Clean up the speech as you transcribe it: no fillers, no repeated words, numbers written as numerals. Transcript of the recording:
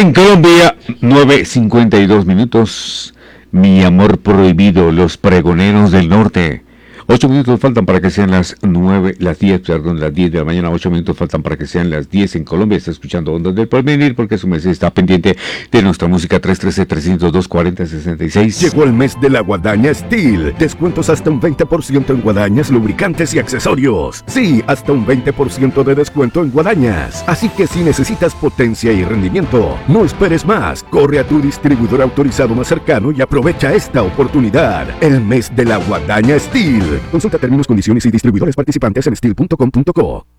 En Colombia, 9:52. Mi amor prohibido, los pregoneros del norte. 8 minutos faltan para que sean las 10 de la mañana. 8 minutos faltan para que sean las 10 en Colombia. Está escuchando Ondas del Porvenir porque su mes está pendiente de nuestra música. 313-302-4066. Llegó el mes de la Guadaña Steel. Descuentos hasta un 20% en guadañas, lubricantes y accesorios. Sí, hasta un 20% de descuento en guadañas. Así que si necesitas potencia y rendimiento, no esperes más. Corre a tu distribuidor autorizado más cercano y aprovecha esta oportunidad. El mes de la Guadaña Steel. Consulta términos, condiciones y distribuidores participantes en steel.com.co.